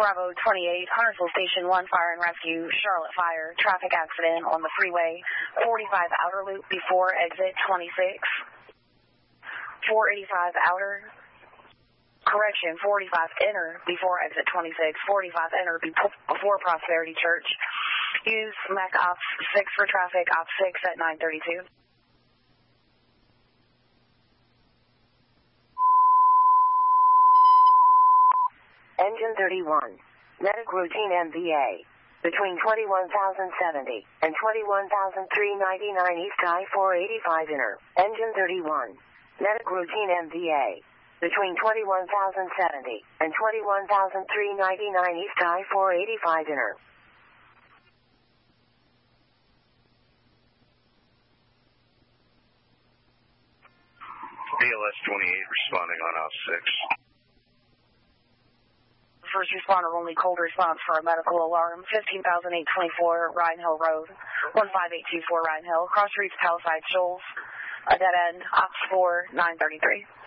Bravo 28, Huntersville Station 1, fire and rescue, Charlotte Fire, traffic accident on the freeway, 45 outer loop before exit 26, 485 outer, correction, 45 inner before exit 26, 45 inner before Prosperity Church. Use MEC Ops 6 for traffic, Ops 6 at 932. Engine 31, medic routine MVA, between 21,070 and 21,399 East I-485 inner. Engine 31, medic routine MVA, between 21,070 and 21,399 East I-485 inner. BLS 28 responding on Ops 6. First responder only cold response for a medical alarm, 15,824 Ryan Hill Road, 15824 Ryan Hill, cross streets Palisade Shoals, a dead end, Ops 4, 933.